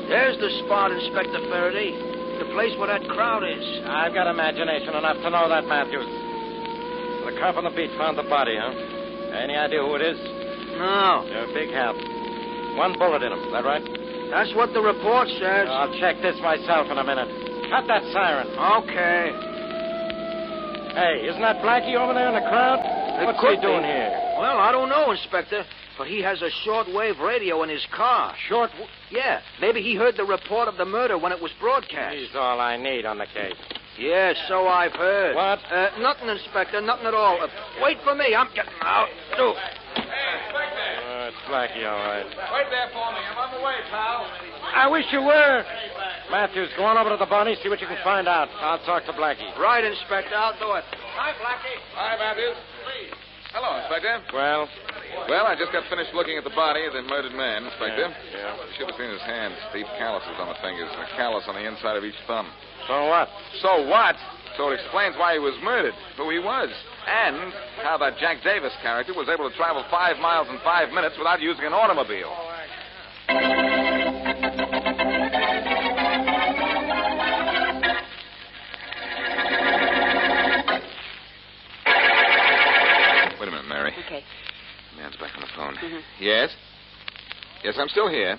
There's the spot, Inspector Faraday. The place where that crowd is. I've got imagination enough to know that, Matthews. The cop on the beat found the body, huh? Any idea who it is? No. You're a big help. One bullet in him, is that right? That's what the report says. I'll check this myself in a minute. Cut that siren. Okay. Hey, isn't that Blackie over there in the crowd? What's he doing here? Well, I don't know, Inspector. But he has a shortwave radio in his car. Yeah, maybe he heard the report of the murder when it was broadcast. He's all I need on the case. Yeah, so I've heard. What? Nothing, Inspector, nothing at all. Wait for me, I'm getting out. It's Blackie, all right. Wait there for me. I'm on the way, pal. I wish you were. Matthews, go on over to the body, see what you can find out. I'll talk to Blackie. Right, Inspector, I'll do it. Hi, Blackie. Hi, Matthews. Hello, Inspector. Well, I just got finished looking at the body of the murdered man, Inspector. Yeah. You should have seen his hands. Deep calluses on the fingers and a callus on the inside of each thumb. so what? So what? So it explains why he was murdered, who he was, and how that Jack Davis character was able to travel 5 miles in 5 minutes without using an automobile. Wait a minute, Mary. Okay. Man's back on the phone. Mm-hmm. Yes? Yes, I'm still here.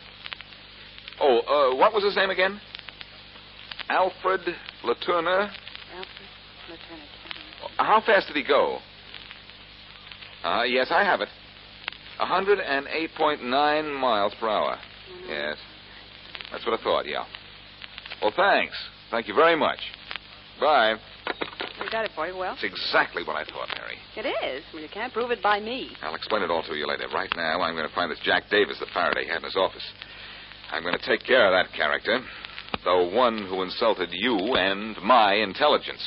Oh, what was his name again? Alfred Latourner. Alfred Latourner. How fast did he go? Yes, I have it. 108.9 miles per hour. Mm-hmm. Yes. That's what I thought, yeah. Well, thanks. Thank you very much. Bye. We got it for you. Well, It's exactly what I thought, Mary. it is. Well, you can't prove it by me. I'll explain it all to you later. Right now, I'm going to find this Jack Davis that Faraday had in his office. I'm going to take care of that character, the one who insulted you and my intelligence.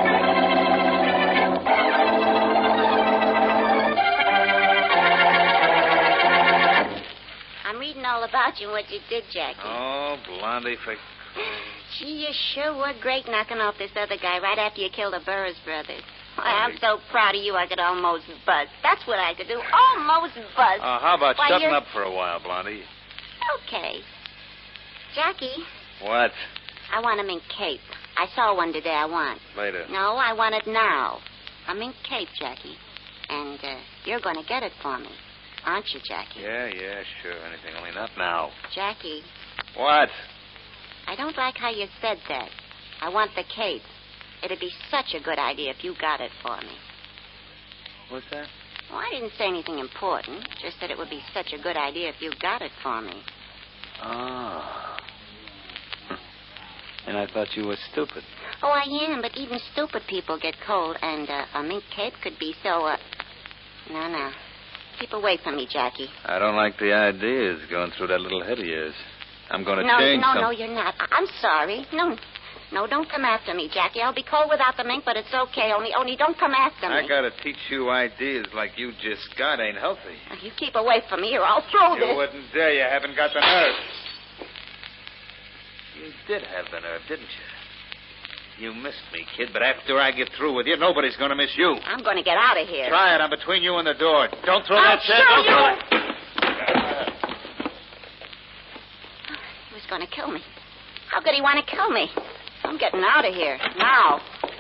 I'm reading all about you and what you did, Jackie. Oh, Blondie, Gee, you sure were great knocking off this other guy right after you killed the Burris brothers. Why, I'm so proud of you I could almost buzz. That's what I could do. Almost buzz. how about Why, shutting you're- up for a while, Blondie? Okay. Jackie, What? I want a mink cape. I saw one today I want. Later. No, I want it now. A mink cape, Jackie. And you're going to get it for me. Aren't you, Jackie? Yeah, sure. Anything, only not now. Jackie, What? I don't like how you said that. I want the cape. It'd be such a good idea if you got it for me. What's that? Well, I didn't say anything important. Just that it would be such a good idea if you got it for me. Oh. And I thought you were stupid. Oh, I am, but even stupid people get cold, and a mink cape could be so, No. Keep away from me, Jackie. I don't like the ideas going through that little head of yours. I'm going to No, change no, some... no, you're not. I'm sorry. No, don't come after me, Jackie. I'll be cold without the mink, but it's okay. Only don't come after me. I got to teach you ideas like you just got ain't healthy. You keep away from me or I'll throw You this. wouldn't dare. You haven't got the nerve. You did have the nerve, didn't you? You missed me, kid, but after I get through with you, nobody's going to miss you. I'm going to get out of here. Try it. I'm between you and the door. Don't throw I'll that chair. show Don't you. throw it. He was going to kill me. How could he want to kill me? I'm getting out of here. Now.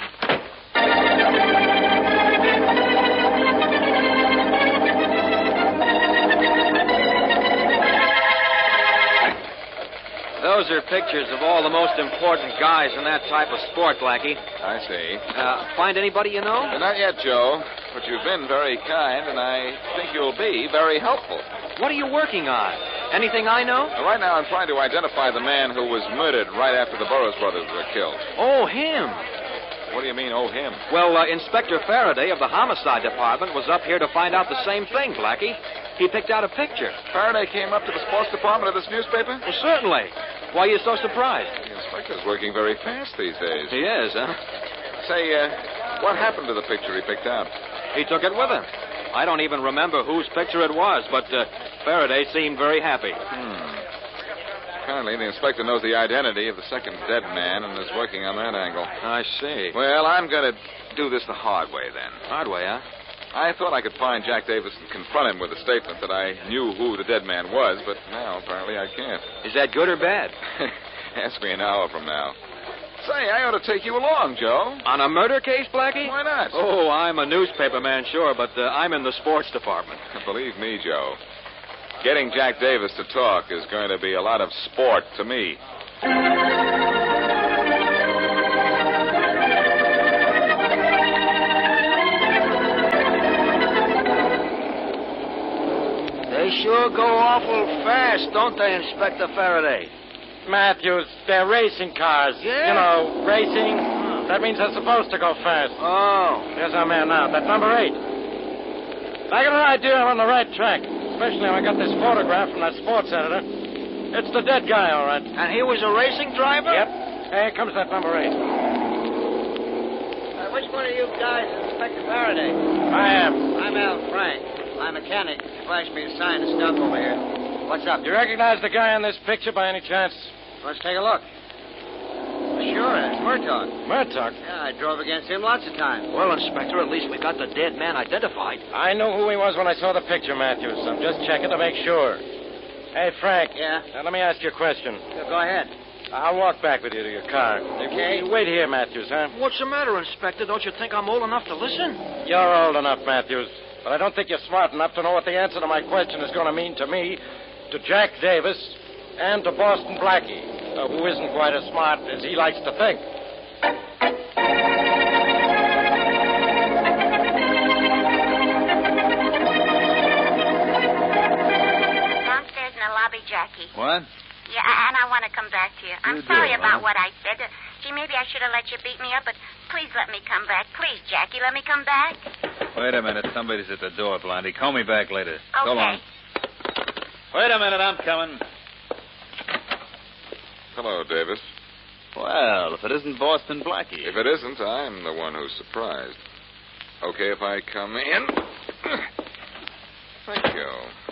Those are pictures of all the most important guys in that type of sport, Blackie. I see. Find anybody you know? Not yet, Joe, but you've been very kind, and I think you'll be very helpful. What are you working on? Anything I know? Right now, I'm trying to identify the man who was murdered right after the Burris brothers were killed. Oh, him. What do you mean, oh, him? Well, Inspector Faraday of the Homicide Department was up here to find out the same thing, Blackie. He picked out a picture. Faraday came up to the sports department of this newspaper? Well, certainly. Why are you so surprised? The inspector's working very fast these days. He is, huh? Say, what happened to the picture he picked out? He took it with him. I don't even remember whose picture it was, but Faraday seemed very happy. Apparently, the inspector knows the identity of the second dead man and is working on that angle. I see. Well, I'm going to do this the hard way, then. Hard way, huh? I thought I could find Jack Davis and confront him with a statement that I knew who the dead man was, but now apparently I can't. Is that good or bad? Ask me an hour from now. Say, I ought to take you along, Joe. On a murder case, Blackie? Why not? Oh, I'm a newspaper man, sure, but I'm in the sports department. Believe me, Joe, getting Jack Davis to talk is going to be a lot of sport to me. They sure go awful fast, don't they, Inspector Faraday? Matthews, they're racing cars. Yeah. You know, racing. That means they're supposed to go fast. Oh. There's our man now. That's number 8. I got an idea I'm on the right track. Especially when I got this photograph from that sports editor. It's the dead guy, all right. And he was a racing driver? Yep. Here comes that number 8. Which one of you guys is Inspector Faraday? I am. I'm Al Frank. My mechanic flashed me a sign to stop over here. What's up? You recognize the guy in this picture by any chance? Let's take a look. Sure, it's Murtaugh. Murtaugh? Yeah, I drove against him lots of times. Well, Inspector, at least we got the dead man identified. I knew who he was when I saw the picture, Matthews. I'm just checking to make sure. Hey, Frank. Yeah? Now, let me ask you a question. Yeah, go ahead. I'll walk back with you to your car. Okay. Wait here, Matthews, huh? What's the matter, Inspector? Don't you think I'm old enough to listen? You're old enough, Matthews. But I don't think you're smart enough to know what the answer to my question is going to mean to me, to Jack Davis, and to Boston Blackie, who isn't quite as smart as he likes to think. Downstairs in the lobby, Jackie. What? Yeah, and I want to come back to you. I'm You sorry do, about huh? what I said. Gee, maybe I should have let you beat me up, but please let me come back. Please, Jackie, let me come back. Wait a minute. Somebody's at the door, Blondie. Call me back later. So Okay. long. Wait a minute. I'm coming. Hello, Davis. Well, if it isn't Boston Blackie. If it isn't, I'm the one who's surprised. Okay, if I come in. Thank you.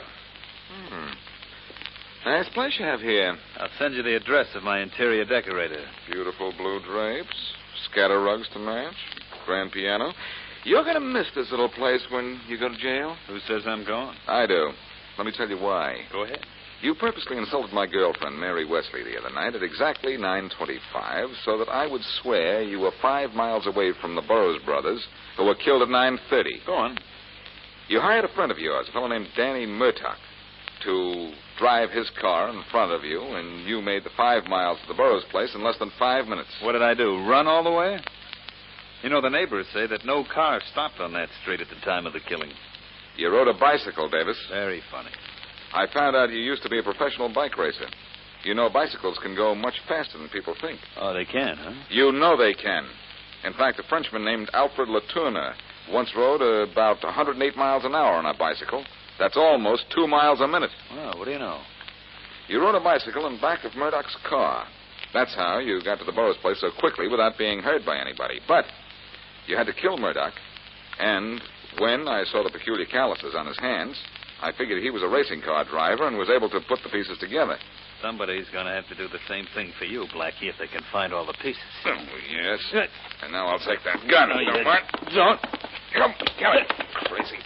Nice place you have here. I'll send you the address of my interior decorator. Beautiful blue drapes, scatter rugs to match, grand piano. You're going to miss this little place when you go to jail. Who says I'm going? I do. Let me tell you why. Go ahead. You purposely insulted my girlfriend, Mary Wesley, the other night at exactly 9:25, so that I would swear you were 5 miles away from the Burroughs brothers, who were killed at 9:30. Go on. You hired a friend of yours, a fellow named Danny Murtaugh, to drive his car in front of you, and you made the 5 miles to the Burroughs place in less than 5 minutes. What did I do? Run all the way? You know, the neighbors say that no car stopped on that street at the time of the killing. You rode a bicycle, Davis. Very funny. I found out you used to be a professional bike racer. You know bicycles can go much faster than people think. Oh, they can, huh? You know they can. In fact, a Frenchman named Alfred Latourneau once rode about 108 miles an hour on a bicycle. That's almost 2 miles a minute. Well, what do you know? You rode a bicycle in back of Murdoch's car. That's how you got to the Burroughs place so quickly without being heard by anybody. But you had to kill Murdoch, and when I saw the peculiar calluses on his hands, I figured he was a racing car driver and was able to put the pieces together. Somebody's going to have to do the same thing for you, Blackie, if they can find all the pieces. Oh, yes. And now I'll take that gun. No, you Don't mind. don't. Come on. Crazy.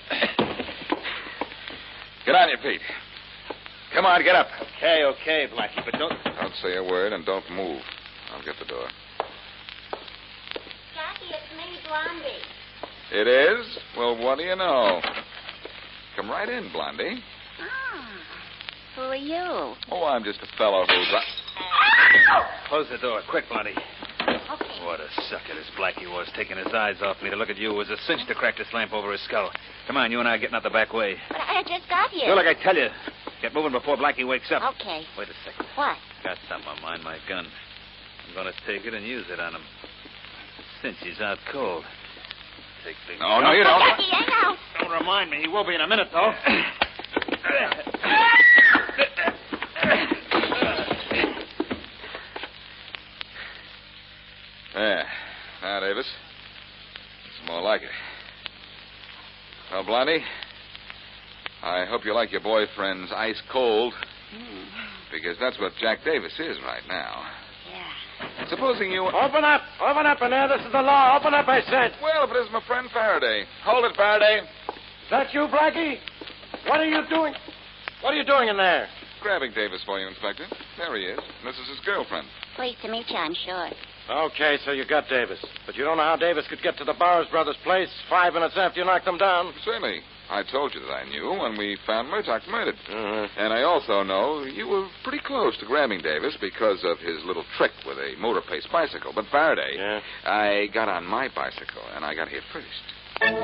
Get on your feet. Come on, get up. Okay, Blackie, but don't... Don't say a word and don't move. I'll get the door. Jackie, it's me, Blondie. It is? Well, what do you know? Come right in, Blondie. Oh, who are you? Oh, I'm just a fellow who's... Close the door. Quick, Blondie. Okay. What a sucker this Blackie was, taking his eyes off me to look at you. It was a cinch to crack this lamp over his skull. Come on, you and I are getting out the back way. But I just got here. Do like I tell you. Get moving before Blackie wakes up. Okay. Wait a second. What? Got something on mine, my gun. I'm going to take it and use it on him. Since he's out cold. Take the... No, you don't. Jackie, hang out. Don't remind me. He will be in a minute, though. There. Now, Davis. It's more like it. Well, Blondie, I hope you like your boyfriend's ice cold. Because that's what Jack Davis is right now. Yeah. supposing you... Open up! Open up in there. This is the law. Open up, I said. Well, if it isn't my friend Faraday. Hold it, Faraday. Is that you, Blackie? What are you doing? What are you doing in there? Grabbing Davis for you, Inspector. There he is. This is his girlfriend. Pleased to meet you, I'm sure. Okay, so you got Davis. But you don't know how Davis could get to the Bowers brothers' place 5 minutes after you knocked them down? Certainly. I told you that I knew when we found Murdoch murdered. Mm-hmm. And I also know you were pretty close to grabbing Davis because of his little trick with a motor-paced bicycle. But Faraday, Yeah? I got on my bicycle, and I got here first.